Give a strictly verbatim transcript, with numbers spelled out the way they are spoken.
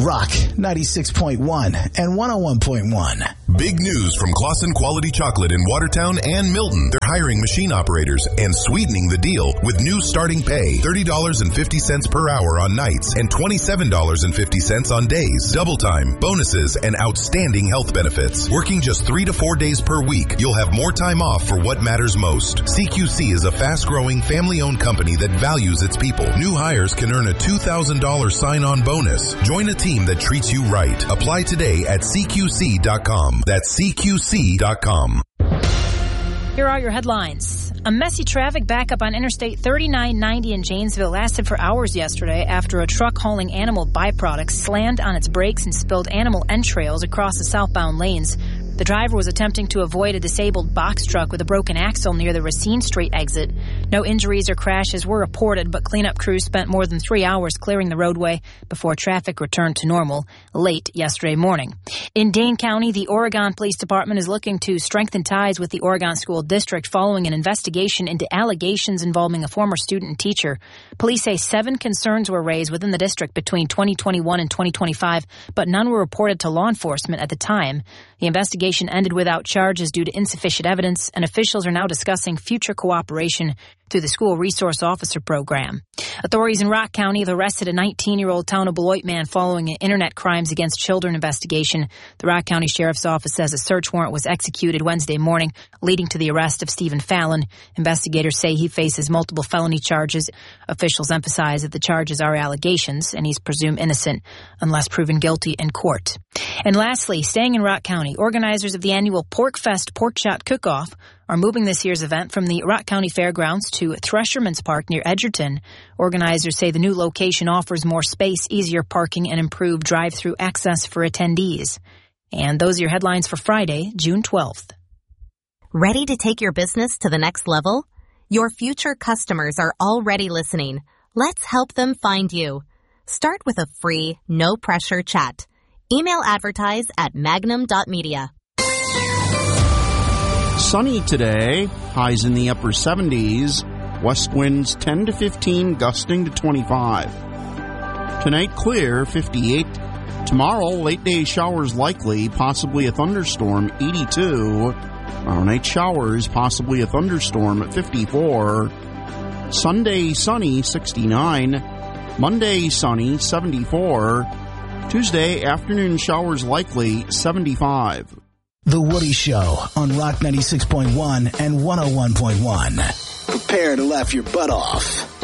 Rock ninety-six point one and one oh one point one. Big news from Claussen Quality Chocolate in Watertown and Milton. They're hiring machine operators and sweetening the deal with new starting pay, thirty dollars and fifty cents per hour on nights and twenty-seven dollars and fifty cents on days. Double time, bonuses, and outstanding health benefits. Working just three to four days per week, you'll have more time off for what matters most. C Q C is a fast-growing, family-owned company that values its people. New hires can earn a two thousand dollars sign-on bonus. Join a team that treats you right. Apply today at C Q C dot com. That's C Q C dot com. Here are your headlines. A messy traffic backup on Interstate thirty-nine ninety in Janesville lasted for hours yesterday after a truck hauling animal byproducts slammed on its brakes and spilled animal entrails across the southbound lanes. The driver was attempting to avoid a disabled box truck with a broken axle near the Racine Street exit. No injuries or crashes were reported, but cleanup crews spent more than three hours clearing the roadway before traffic returned to normal late yesterday morning. In Dane County, the Oregon Police Department is looking to strengthen ties with the Oregon School District following an investigation into allegations involving a former student and teacher. Police say seven concerns were raised within the district between twenty twenty-one and twenty twenty-five, but none were reported to law enforcement at the time. The investigation ended without charges due to insufficient evidence, and officials are now discussing future cooperation through the School Resource Officer Program. Authorities in Rock County have arrested a nineteen-year-old town of Beloit man following an Internet Crimes Against Children investigation. The Rock County Sheriff's Office says a search warrant was executed Wednesday morning, leading to the arrest of Stephen Fallon. Investigators say he faces multiple felony charges. Officials emphasize that the charges are allegations, and he's presumed innocent unless proven guilty in court. And lastly, staying in Rock County, organizers of the annual Pork Fest Pork Chop Cook-Off are moving this year's event from the Rock County Fairgrounds to Thresherman's Park near Edgerton. Organizers say the new location offers more space, easier parking, and improved drive-through access for attendees. And those are your headlines for Friday, June twelfth. Ready to take your business to the next level? Your future customers are already listening. Let's help them find you. Start with a free, no-pressure chat. Email advertise at magnum dot media. Sunny today, highs in the upper seventies, west winds ten to fifteen, gusting to twenty-five. Tonight clear, fifty-eight. Tomorrow, late day showers likely, possibly a thunderstorm, eighty-two. Tomorrow night showers, possibly a thunderstorm at fifty-four. Sunday sunny, sixty-nine. Monday sunny, seventy-four. Tuesday afternoon showers likely, seventy-five. The Woody Show on Rock ninety-six point one and one oh one point one. Prepare to laugh your butt off.